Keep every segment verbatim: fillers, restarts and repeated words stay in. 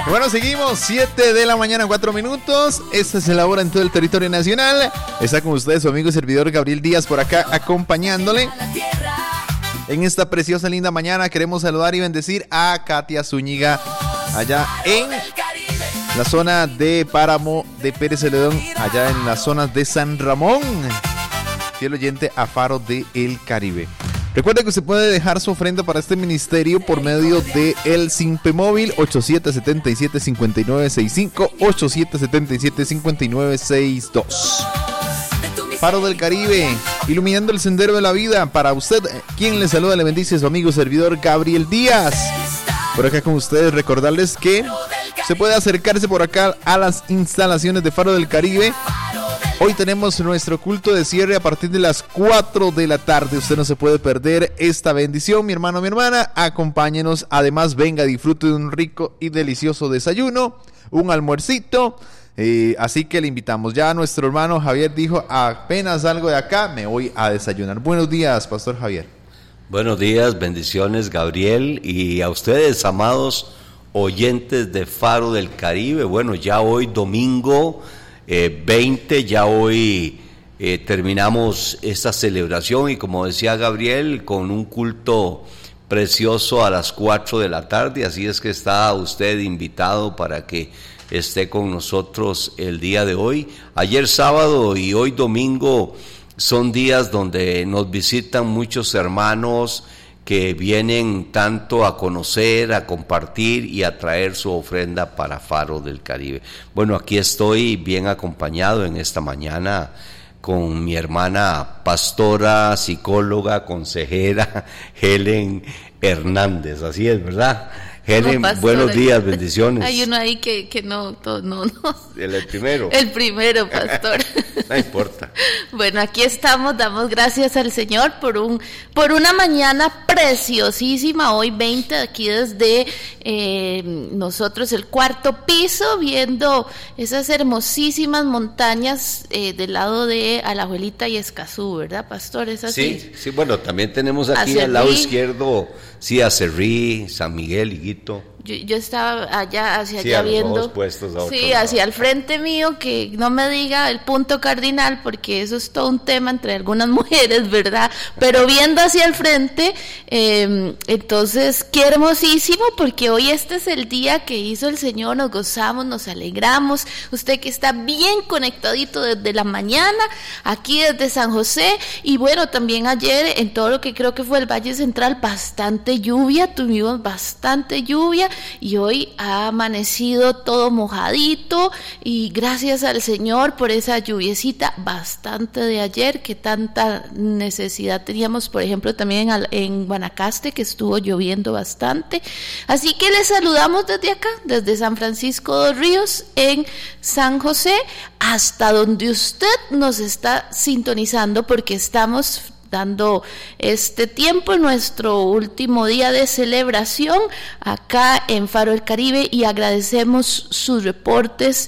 Bueno, seguimos, siete de la mañana, cuatro minutos. Esta se elabora en todo el territorio nacional. Está con ustedes su amigo y servidor Gabriel Díaz por acá acompañándole. En esta preciosa, linda mañana queremos saludar y bendecir a Katia Zúñiga allá en la zona de Páramo de Pérez Celedón, allá en las zonas de San Ramón. Fiel oyente a Faro de El Caribe. Recuerda que usted puede dejar su ofrenda para este ministerio por medio de el Simpe Móvil ocho siete siete siete, cinco nueve seis cinco, ocho siete siete siete, cinco nueve seis dos. Faro del Caribe, iluminando el sendero de la vida. Para usted, quien le saluda, le bendice su amigo servidor Gabriel Díaz. Por acá con ustedes, recordarles que se puede acercarse por acá a las instalaciones de Faro del Caribe. Hoy tenemos nuestro culto de cierre a partir de las cuatro de la tarde. Usted no se puede perder esta bendición, mi hermano, mi hermana. Acompáñenos. Además, venga, disfrute de un rico y delicioso desayuno, un almuercito. Eh, así que le invitamos. Ya nuestro hermano Javier dijo, apenas salgo de acá, me voy a desayunar. Buenos días, Pastor Javier. Buenos días, bendiciones, Gabriel. Y a ustedes, amados oyentes de Faro del Caribe. Bueno, ya hoy domingo Eh, veinte, ya hoy eh, terminamos esta celebración y como decía Gabriel, con un culto precioso a las cuatro de la tarde, así es que está usted invitado para que esté con nosotros el día de hoy. Ayer sábado y hoy domingo son días donde nos visitan muchos hermanos que vienen tanto a conocer, a compartir y a traer su ofrenda para Faro del Caribe. Bueno, aquí estoy bien acompañado en esta mañana con mi hermana pastora, psicóloga, consejera, Helen Hernández, así es, ¿verdad? Helen, no, buenos días, bendiciones. Hay uno ahí que, que no, to, no, no. ¿El, el primero? El primero, pastor. No importa. Bueno, aquí estamos, damos gracias al Señor por un por una mañana preciosísima, hoy veinte, aquí desde eh, nosotros el cuarto piso, viendo esas hermosísimas montañas eh, del lado de Alajuelita y Escazú, ¿verdad, pastor? ¿Es así? Sí, sí, bueno, también tenemos aquí Acerrí, al lado izquierdo, sí, Acerrí, San Miguel, Higuito. Yo, yo estaba allá, hacia sí, allá viendo, sí, hacia el frente mío, que no me diga el punto cardinal, porque eso es todo un tema entre algunas mujeres, ¿verdad? Pero viendo hacia el frente, eh, entonces, qué hermosísimo, porque hoy este es el día que hizo el Señor, nos gozamos, nos alegramos. Usted que está bien conectadito desde la mañana, aquí desde San José, y bueno, también ayer en todo lo que creo que fue el Valle Central, bastante lluvia, tuvimos bastante lluvia, y hoy ha amanecido todo mojadito y gracias al Señor por esa lluviecita bastante de ayer, que tanta necesidad teníamos, por ejemplo también en, en Guanacaste, que estuvo lloviendo bastante. Así que les saludamos desde acá, desde San Francisco de los Ríos en San José, hasta donde usted nos está sintonizando, porque estamos dando este tiempo, nuestro último día de celebración acá en Faro del Caribe, y agradecemos sus reportes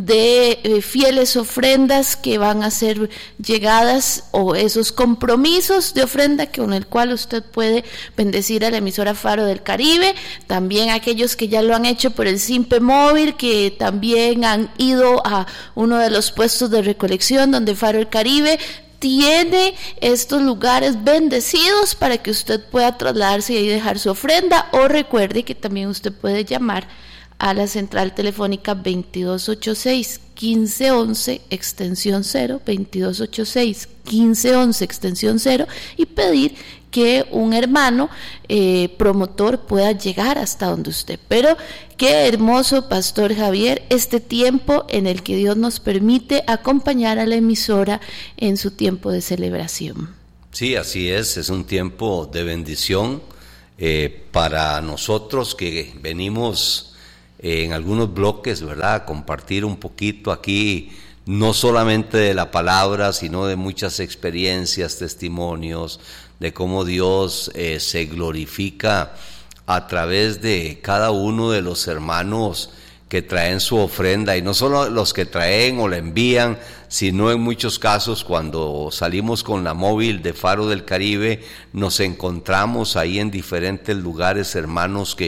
de eh, fieles ofrendas que van a ser llegadas, o esos compromisos de ofrenda con el cual usted puede bendecir a la emisora Faro del Caribe. También aquellos que ya lo han hecho por el Simpe Móvil, que también han ido a uno de los puestos de recolección donde Faro del Caribe tiene estos lugares bendecidos para que usted pueda trasladarse y dejar su ofrenda. O recuerde que también usted puede llamar a la central telefónica veintidós ochenta y seis, quince once extensión cero, veintidós ochenta y seis, quince once extensión cero, y pedir que un hermano eh, promotor pueda llegar hasta donde usted. Pero qué hermoso, Pastor Javier, este tiempo en el que Dios nos permite acompañar a la emisora en su tiempo de celebración. Sí, así es, es un tiempo de bendición eh, para nosotros que venimos eh, en algunos bloques, ¿verdad?, a compartir un poquito aquí, no solamente de la palabra, sino de muchas experiencias, testimonios, de cómo Dios eh, se glorifica a través de cada uno de los hermanos que traen su ofrenda, y no solo los que traen o la envían, sino en muchos casos cuando salimos con la móvil de Faro del Caribe, nos encontramos ahí en diferentes lugares hermanos que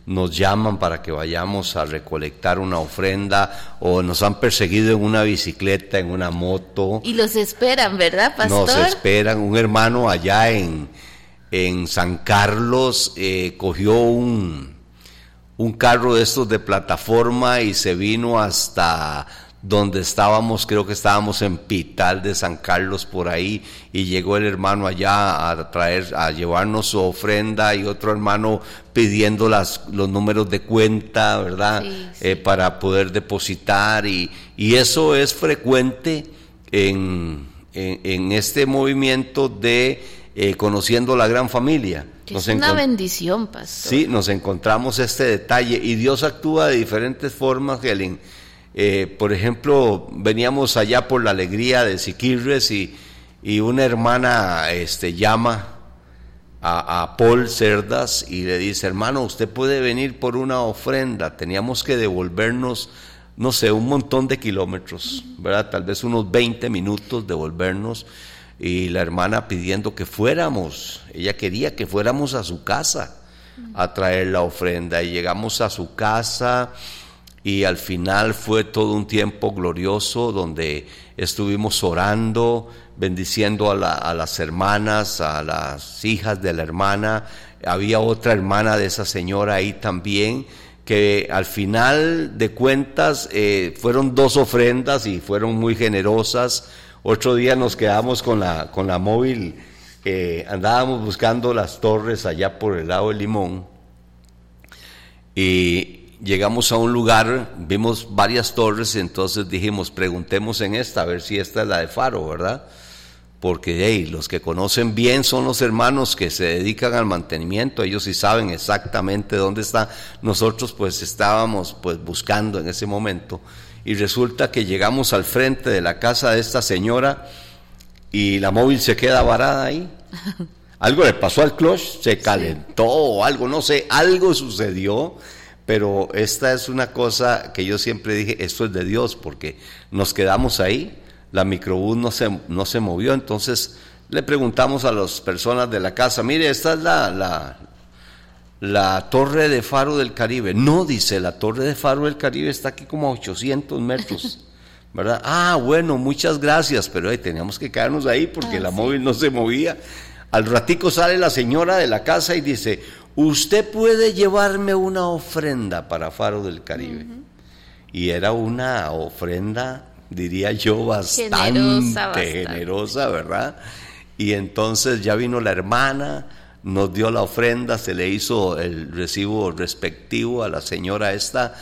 nos llaman para que vayamos a recolectar una ofrenda, o nos han perseguido en una bicicleta, en una moto. Y los esperan, ¿verdad, pastor? Nos esperan. Un hermano allá en, en San Carlos eh, cogió un, un carro de estos de plataforma y se vino hasta donde estábamos, creo que estábamos en Pital de San Carlos, por ahí, y llegó el hermano allá a traer, a llevarnos su ofrenda, y otro hermano pidiendo las, los números de cuenta, ¿verdad? Sí, sí. Eh, para poder depositar, y, y eso es frecuente en, en, en este movimiento de eh, Conociendo la Gran Familia. Es una bendición, pastor. Sí, nos encontramos este detalle, y Dios actúa de diferentes formas, Helen. Eh, por ejemplo, veníamos allá por la alegría de Siquirres, y, y una hermana este, llama a, a Paul Cerdas y le dice: hermano, usted puede venir por una ofrenda. Teníamos que devolvernos, no sé, un montón de kilómetros, ¿verdad? Tal vez unos veinte minutos devolvernos, y la hermana pidiendo que fuéramos, ella quería que fuéramos a su casa a traer la ofrenda, y llegamos a su casa. Y al final fue todo un tiempo glorioso donde estuvimos orando, bendiciendo a, la, a las hermanas, a las hijas de la hermana. Había otra hermana de esa señora ahí también, que al final de cuentas eh, fueron dos ofrendas y fueron muy generosas. Otro día nos quedamos con la, con la móvil, eh, andábamos buscando las torres allá por el lado de Limón, y llegamos a un lugar, vimos varias torres, y entonces dijimos: preguntemos en esta, a ver si esta es la de Faro, ¿verdad? Porque hey, los que conocen bien son los hermanos que se dedican al mantenimiento, ellos sí saben exactamente dónde está. Nosotros pues estábamos pues buscando en ese momento, y resulta que llegamos al frente de la casa de esta señora, y la móvil se queda varada ahí. Algo le pasó al clutch, se calentó o algo, no sé, algo sucedió. Pero esta es una cosa que yo siempre dije: esto es de Dios, porque nos quedamos ahí, la microbús no se, no se movió. Entonces le preguntamos a las personas de la casa: mire, esta es la, la, la torre de Faro del Caribe. No, dice, la torre de Faro del Caribe está aquí como a ochocientos metros, ¿verdad? Ah, bueno, muchas gracias, pero hey, teníamos que quedarnos ahí porque ah, la sí. móvil no se movía. Al ratico sale la señora de la casa y dice: usted puede llevarme una ofrenda para Faro del Caribe. Uh-huh. Y era una ofrenda, diría yo, bastante generosa, bastante generosa, ¿verdad? Y entonces ya vino la hermana, nos dio la ofrenda, se le hizo el recibo respectivo a la señora esta,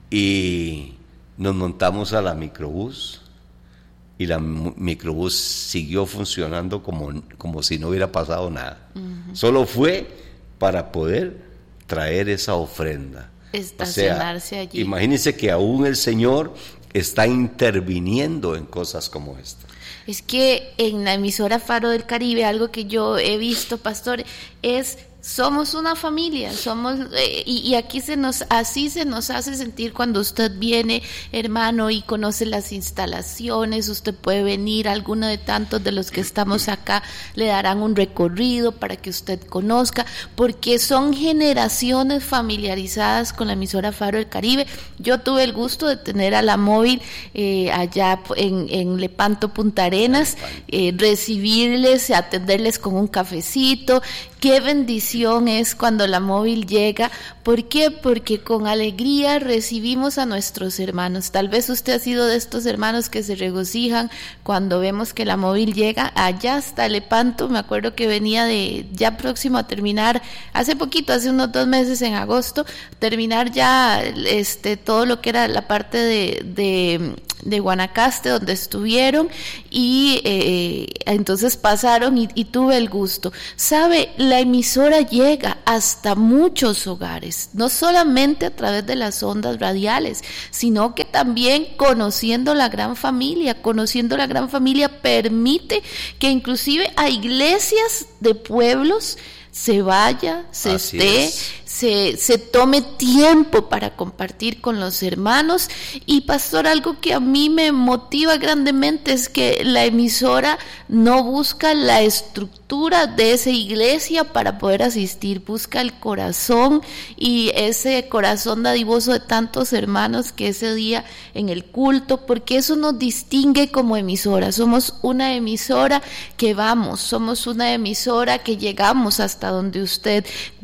y nos montamos a la microbús. Y la microbús siguió funcionando como, como si no hubiera pasado nada. Uh-huh. Solo fue para poder traer esa ofrenda. Estacionarse, o sea, allí. Imagínense que aún el Señor está interviniendo en cosas como esta. Es que en la emisora Faro del Caribe, algo que yo he visto, pastor, es: somos una familia, somos eh, y, y aquí se nos así se nos hace sentir cuando usted viene, hermano, y conoce las instalaciones. Usted puede venir, alguno de tantos de los que estamos acá le darán un recorrido para que usted conozca, porque son generaciones familiarizadas con la emisora Faro del Caribe. Yo tuve el gusto de tener a la móvil eh, allá en, en Lepanto, Punta Arenas, eh, recibirles, atenderles con un cafecito. Qué bendición es cuando la móvil llega. ¿Por qué? Porque con alegría recibimos a nuestros hermanos. Tal vez usted ha sido de estos hermanos que se regocijan cuando vemos que la móvil llega allá hasta Lepanto. Me acuerdo que venía de ya próximo a terminar, hace poquito, hace unos dos meses, en agosto, terminar ya este todo lo que era la parte de, de, de Guanacaste, donde estuvieron, y eh, entonces pasaron y, y tuve el gusto. ¿Sabe? La emisora llega hasta muchos hogares, no solamente a través de las ondas radiales, sino que también conociendo la gran familia, conociendo la gran familia permite que inclusive a iglesias de pueblos se vaya, se Así esté, es. se, se tome tiempo para compartir con los hermanos. Y pastor, algo que a mí me motiva grandemente es que la emisora no busca la estructura de esa iglesia para poder asistir, busca el corazón y ese corazón dadivoso de tantos hermanos que ese día en el culto, porque eso nos distingue como emisora. Somos una emisora que vamos, somos una emisora que llegamos hasta donde usted.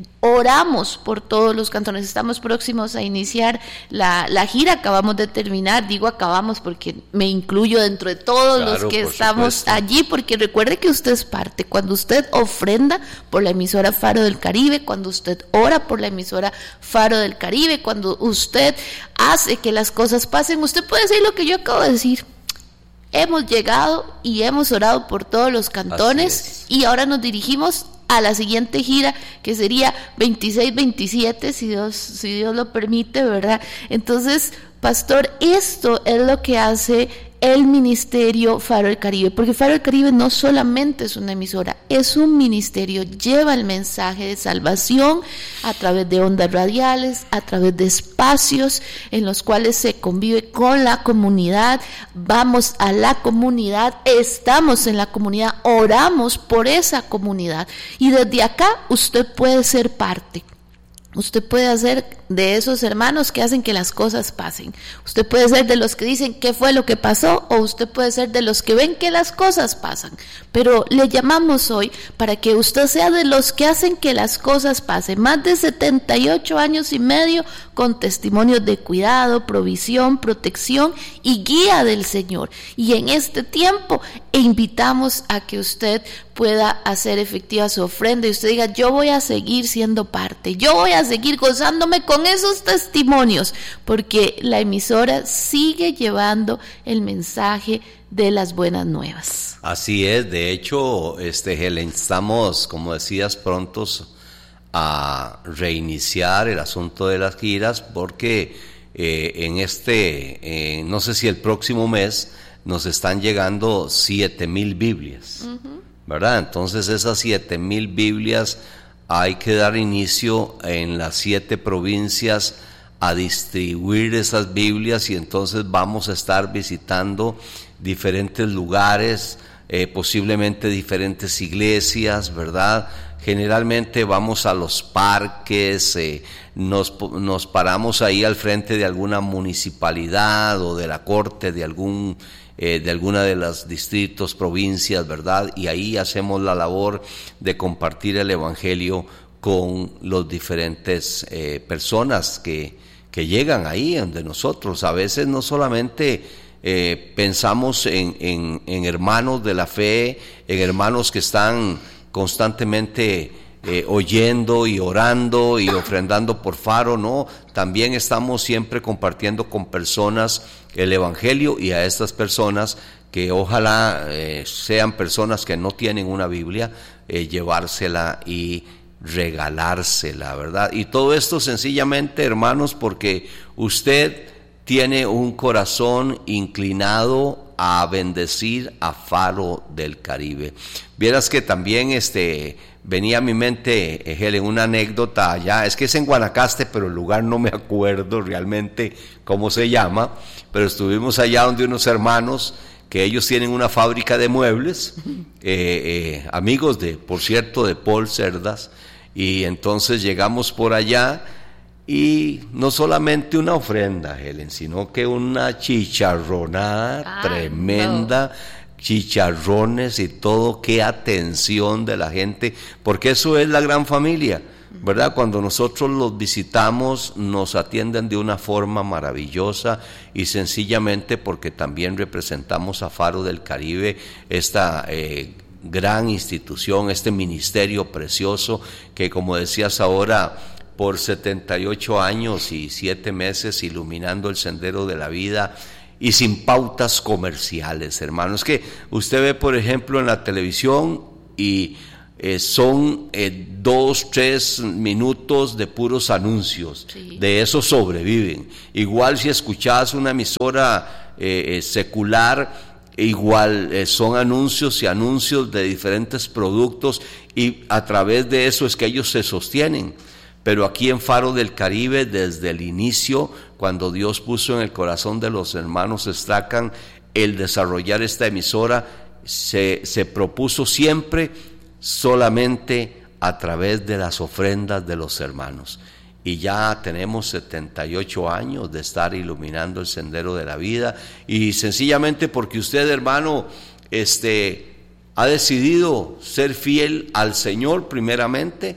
Oramos por todos los cantones, estamos próximos a iniciar la, la gira, acabamos de terminar, digo acabamos porque me incluyo dentro de todos claro, los que estamos supuesto. allí, porque recuerde que usted es parte. Cuando usted ofrenda por la emisora Faro del Caribe, cuando usted ora por la emisora Faro del Caribe, cuando usted hace que las cosas pasen, usted puede decir lo que yo acabo de decir. Hemos llegado y hemos orado por todos los cantones y ahora nos dirigimos a la siguiente gira, que sería veintiséis veintisiete, si Dios, si Dios lo permite, ¿verdad? Entonces, pastor, esto es lo que hace el ministerio Faro del Caribe, porque Faro del Caribe no solamente es una emisora, es un ministerio, lleva el mensaje de salvación a través de ondas radiales, a través de espacios en los cuales se convive con la comunidad. Vamos a la comunidad, estamos en la comunidad, oramos por esa comunidad y desde acá usted puede ser parte. Usted puede ser de esos hermanos que hacen que las cosas pasen. Usted puede ser de los que dicen qué fue lo que pasó, o usted puede ser de los que ven que las cosas pasan. Pero le llamamos hoy para que usted sea de los que hacen que las cosas pasen. Más de setenta y ocho años y medio con testimonios de cuidado, provisión, protección y guía del Señor. Y en este tiempo invitamos a que usted pueda hacer efectiva su ofrenda y usted diga, yo voy a seguir siendo parte, yo voy a seguir gozándome con esos testimonios, porque la emisora sigue llevando el mensaje de las buenas nuevas. Así es, de hecho, este, Helen, estamos, como decías, prontos a reiniciar el asunto de las giras, porque eh, en este, eh, no sé si el próximo mes, nos están llegando siete mil Biblias, uh-huh. ¿verdad? Entonces esas siete mil Biblias hay que dar inicio en las siete provincias a distribuir esas Biblias, y entonces vamos a estar visitando diferentes lugares, eh, posiblemente diferentes iglesias, ¿verdad? Generalmente vamos a los parques, eh, nos, nos paramos ahí al frente de alguna municipalidad o de la corte de algún Eh, de alguna de las distritos, provincias, ¿verdad? Y ahí hacemos la labor de compartir el evangelio con los diferentes eh, personas que, que llegan ahí donde nosotros. A veces no solamente eh, pensamos en, en, en hermanos de la fe, en hermanos que están constantemente eh, oyendo y orando y ofrendando por Faro, no, también estamos siempre compartiendo con personas el evangelio, y a estas personas que ojalá eh, sean personas que no tienen una Biblia, eh, llevársela y regalársela, ¿verdad? Y todo esto sencillamente, hermanos, porque usted tiene un corazón inclinado a bendecir a Faro del Caribe. Vieras que también este venía a mi mente, Helen, una anécdota allá, es que es en Guanacaste, pero el lugar no me acuerdo realmente cómo se llama, pero estuvimos allá donde unos hermanos que ellos tienen una fábrica de muebles, eh, eh, amigos de, por cierto, de Paul Cerdas, y entonces llegamos por allá, y no solamente una ofrenda, Helen, sino que una chicharronada ah, tremenda, no. Chicharrones y todo, qué atención de la gente, porque eso es la gran familia, ¿verdad? Cuando nosotros los visitamos, nos atienden de una forma maravillosa, y sencillamente porque también representamos a Faro del Caribe, esta eh, gran institución, este ministerio precioso que, como decías ahora, por setenta y ocho años y siete meses iluminando el sendero de la vida, y sin pautas comerciales, hermanos. Que usted ve, por ejemplo, en la televisión y eh, son eh, dos, tres minutos de puros anuncios, sí. De eso sobreviven. Igual si escuchás una emisora eh, eh, secular, igual eh, son anuncios y anuncios de diferentes productos, y a través de eso es que ellos se sostienen. pero aquí en Faro del Caribe, desde el inicio, cuando Dios puso en el corazón de los hermanos Strachan el desarrollar esta emisora, se, se propuso siempre solamente a través de las ofrendas de los hermanos. Y ya tenemos setenta y ocho años de estar iluminando el sendero de la vida, y sencillamente porque usted, hermano, este, ha decidido ser fiel al Señor primeramente,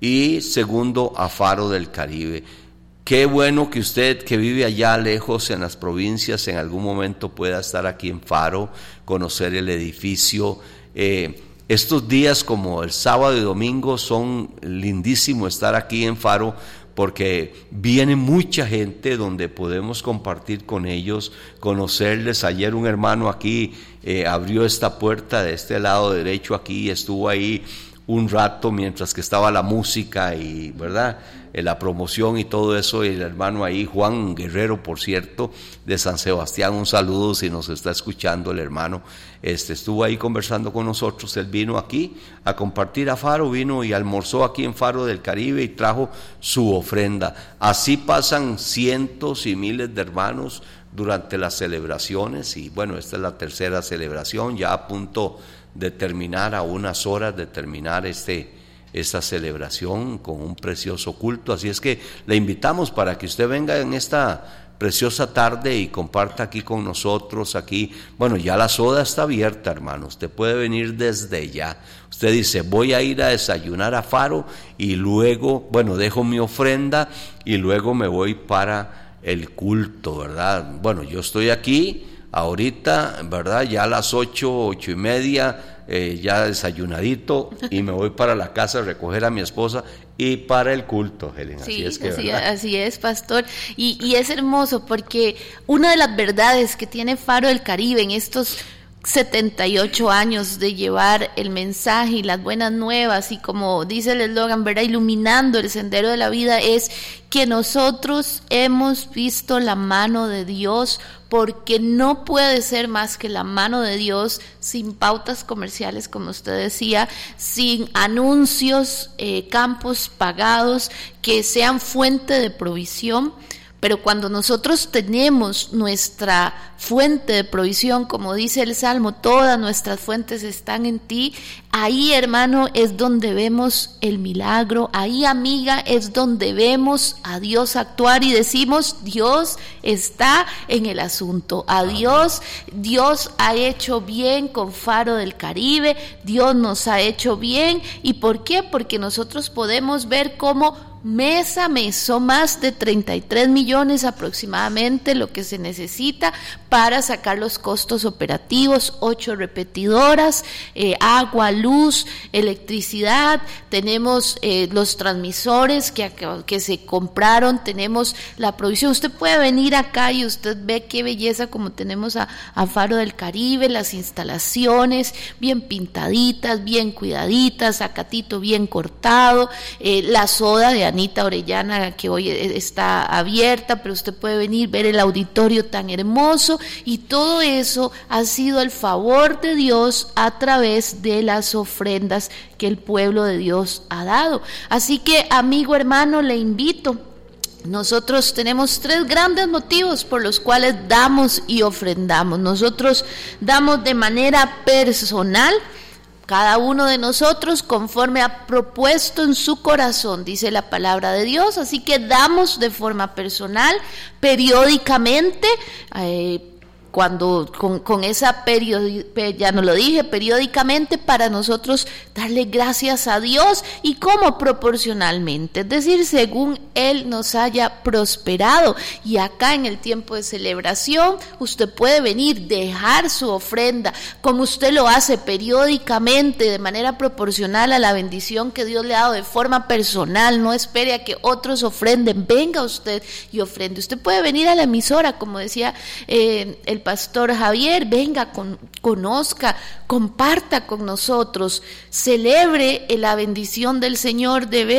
y segundo a Faro del Caribe. Qué bueno que usted, que vive allá lejos en las provincias, en algún momento pueda estar aquí en Faro, conocer el edificio. Eh, estos días como el sábado y domingo son lindísimos estar aquí en Faro, porque viene mucha gente donde podemos compartir con ellos, conocerles. Ayer un hermano aquí eh, abrió esta puerta de este lado derecho aquí, estuvo ahí un rato mientras que estaba la música y, ¿verdad?, eh, la promoción y todo eso. Y el hermano ahí, Juan Guerrero, por cierto, de San Sebastián, un saludo si nos está escuchando el hermano, este, estuvo ahí conversando con nosotros. Él vino aquí a compartir a Faro, vino y almorzó aquí en Faro del Caribe y trajo su ofrenda. Así pasan cientos y miles de hermanos durante las celebraciones, y bueno, esta es la tercera celebración, ya a punto de terminar, a unas horas de terminar este, esta celebración con un precioso culto. Así es que le invitamos para que usted venga en esta preciosa tarde y comparta aquí con nosotros. Aquí, bueno, ya la soda está abierta, hermano, usted puede venir desde ya. Usted dice, voy a ir a desayunar a Faro y luego, bueno, dejo mi ofrenda y luego me voy para el culto, ¿verdad? Bueno, yo estoy aquí ahorita, ¿verdad? Ya a las ocho, ocho y media, eh, ya desayunadito, y me voy para la casa a recoger a mi esposa y para el culto, Helen. Sí, así es que, así, ¿verdad? así es, pastor. Y, y es hermoso porque una de las verdades que tiene Faro del Caribe en estos setenta y ocho años de llevar el mensaje y las buenas nuevas, y como dice el eslogan, ¿verdad?, iluminando el sendero de la vida, es que nosotros hemos visto la mano de Dios, porque no puede ser más que la mano de Dios, sin pautas comerciales, como usted decía, sin anuncios, eh, campos pagados que sean fuente de provisión. Pero cuando nosotros tenemos nuestra fuente de provisión, como dice el Salmo, todas nuestras fuentes están en ti, ahí, hermano, es donde vemos el milagro. Ahí, amiga, es donde vemos a Dios actuar y decimos, Dios está en el asunto. A Dios, Dios ha hecho bien con Faro del Caribe, Dios nos ha hecho bien. ¿Y por qué? Porque nosotros podemos ver cómo mes a mes son más de treinta y tres millones aproximadamente lo que se necesita para sacar los costos operativos, ocho repetidoras, eh, agua, luz, electricidad, tenemos eh, los transmisores que, que se compraron, tenemos la provisión. Usted puede venir acá y usted ve qué belleza como tenemos a, a Faro del Caribe, las instalaciones bien pintaditas, bien cuidaditas, zacatito bien cortado, eh, la soda de Anita Orellana que hoy está abierta, pero usted puede venir, ver el auditorio tan hermoso, y todo eso ha sido el favor de Dios a través de las ofrendas que el pueblo de Dios ha dado. Así que, amigo hermano, le invito. Nosotros tenemos tres grandes motivos por los cuales damos y ofrendamos. Nosotros damos de manera personal, cada uno de nosotros conforme ha propuesto en su corazón, dice la palabra de Dios. Así que damos de forma personal, periódicamente, eh, cuando con, con esa periodi, ya no lo dije, periódicamente, para nosotros darle gracias a Dios. ¿Y cómo? Proporcionalmente, es decir, según Él nos haya prosperado. Y acá en el tiempo de celebración usted puede venir, dejar su ofrenda, como usted lo hace periódicamente, de manera proporcional a la bendición que Dios le ha dado, de forma personal. No espere a que otros ofrenden, venga usted y ofrende. Usted puede venir a la emisora, como decía eh, el pastor Javier, venga, con, conozca, comparta con nosotros, celebre la bendición del Señor de ver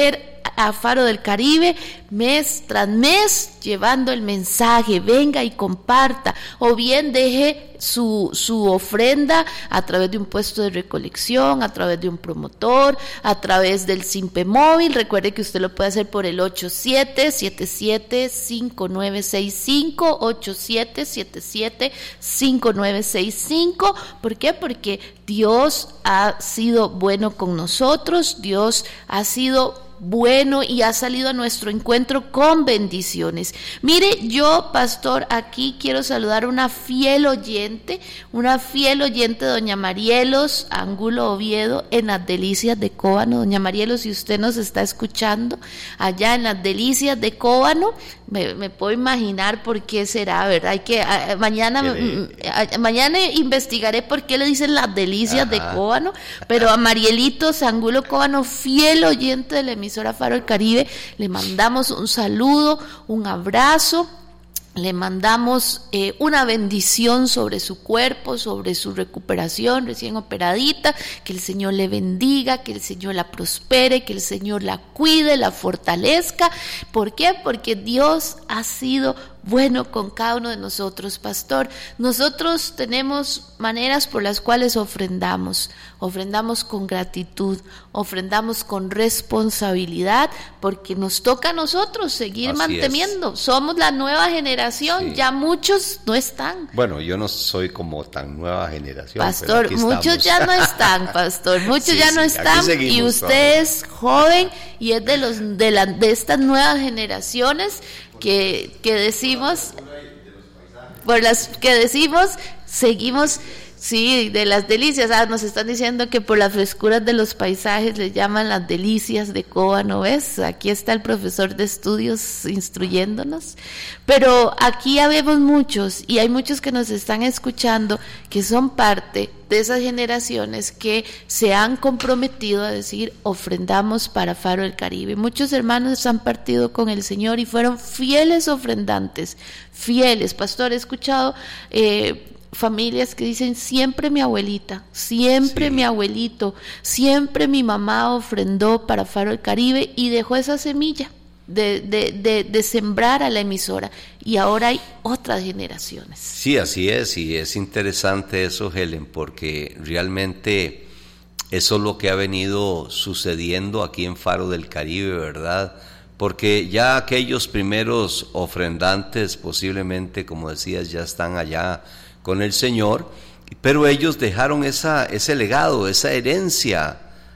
a Faro del Caribe mes tras mes llevando el mensaje, venga y comparta, o bien deje su, su ofrenda a través de un puesto de recolección, a través de un promotor, a través del Simpe Móvil. Recuerde que usted lo puede hacer por el ocho siete siete siete cinco nueve seis cinco, ocho siete siete siete cinco nueve seis cinco. ¿Por qué? Porque Dios ha sido bueno con nosotros, Dios ha sido bueno y ha salido a nuestro encuentro con bendiciones. Mire, yo, pastor, aquí quiero saludar a una fiel oyente, una fiel oyente, doña Marielos Angulo Oviedo, en las Delicias de Cóbano. Doña Marielos, si usted nos está escuchando allá en las Delicias de Cóbano, me, me puedo imaginar por qué será, ¿verdad? Hay que, a, mañana, a, mañana investigaré por qué le dicen las Delicias Ajá. de Cóbano, pero a Marielito Angulo Cóbano, fiel oyente de la emisora Faro del Caribe, le mandamos un saludo, un abrazo, le mandamos eh, una bendición sobre su cuerpo, sobre su recuperación recién operadita, que el Señor le bendiga, que el Señor la prospere, que el Señor la cuide, la fortalezca. ¿Por qué? Porque Dios ha sido bueno con cada uno de nosotros, pastor. Nosotros tenemos maneras por las cuales ofrendamos, ofrendamos con gratitud, ofrendamos con responsabilidad, porque nos toca a nosotros seguir Así manteniendo, es. Somos la nueva generación, sí. Ya muchos no están. Bueno, yo no soy como tan nueva generación, pastor, pero muchos estamos. ya no están, pastor, muchos sí, ya no sí, están, seguimos, y usted pastor. Es joven y es de los de la de estas nuevas generaciones que, que decimos, por las que decimos, seguimos, sí, de las delicias. Ah, nos están diciendo que por las frescuras de los paisajes les llaman las Delicias de Cóbano, ¿ves? Aquí está el profesor de estudios instruyéndonos. Pero aquí habemos muchos, y hay muchos que nos están escuchando, que son parte de esas generaciones que se han comprometido a decir, ofrendamos para Faro del Caribe. Muchos hermanos han partido con el Señor y fueron fieles ofrendantes, fieles. Pastor, he escuchado eh, familias que dicen, siempre mi abuelita, siempre sí. mi abuelito, siempre mi mamá ofrendó para Faro del Caribe y dejó esa semilla de, de, de, de sembrar a la emisora, y ahora hay otras generaciones. Sí, así es, y es interesante eso, Helen, porque realmente eso es lo que ha venido sucediendo aquí en Faro del Caribe, ¿verdad? Porque ya aquellos primeros ofrendantes posiblemente, como decías, ya están allá con el Señor, pero ellos dejaron esa, ese legado, esa herencia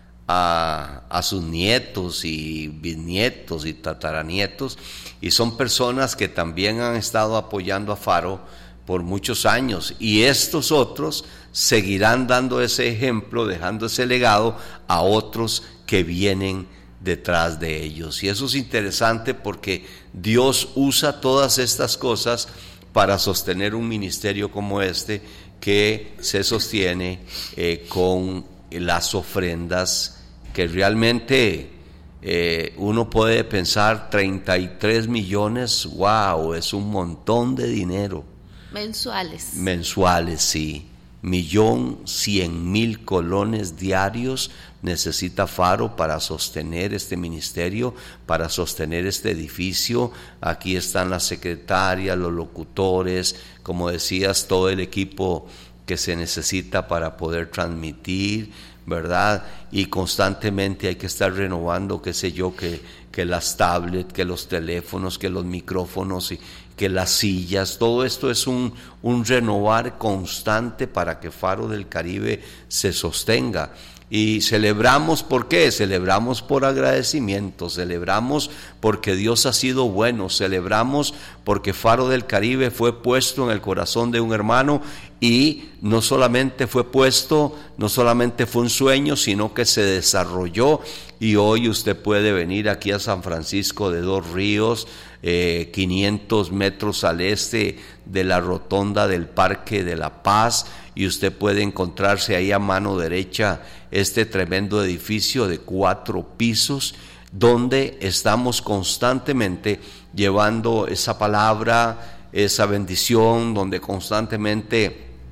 a, a sus nietos y bisnietos y tataranietos, y son personas que también han estado apoyando a Faro por muchos años, y estos otros seguirán dando ese ejemplo, dejando ese legado a otros que vienen detrás de ellos. Y eso es interesante porque Dios usa todas estas cosas para sostener un ministerio como este, que se sostiene eh, con las ofrendas, que realmente eh, uno puede pensar treinta y tres millones, wow, es un montón de dinero. Mensuales. Mensuales, sí. Millón cien mil colones diarios necesita Faro para sostener este ministerio, para sostener este edificio. Aquí están las secretarias, los locutores, como decías, todo el equipo que se necesita para poder transmitir, ¿verdad? Y constantemente hay que estar renovando, qué sé yo, que, que las tablets, que los teléfonos, que los micrófonos y que las sillas, todo esto es un, un renovar constante para que Faro del Caribe se sostenga. Y celebramos, ¿por qué? Celebramos por agradecimiento, celebramos porque Dios ha sido bueno, celebramos porque Faro del Caribe fue puesto en el corazón de un hermano, y no solamente fue puesto, no solamente fue un sueño, sino que se desarrolló, y hoy usted puede venir aquí a San Francisco de Dos Ríos, eh, quinientos metros al este de la rotonda del Parque de la Paz, y usted puede encontrarse ahí a mano derecha este tremendo edificio de cuatro pisos, donde estamos constantemente llevando esa palabra, esa bendición, donde constantemente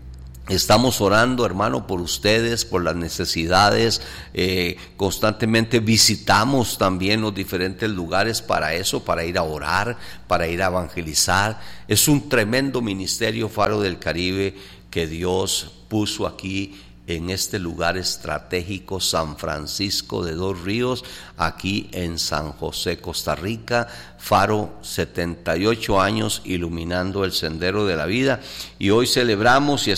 Estamos orando, hermano, por ustedes, por las necesidades. Eh, constantemente visitamos también los diferentes lugares para eso, para ir a orar, para ir a evangelizar. Es un tremendo ministerio, Faro del Caribe, que Dios puso aquí en este lugar estratégico, San Francisco de Dos Ríos, aquí en San José, Costa Rica. Faro, setenta y ocho años iluminando el sendero de la vida, y hoy celebramos y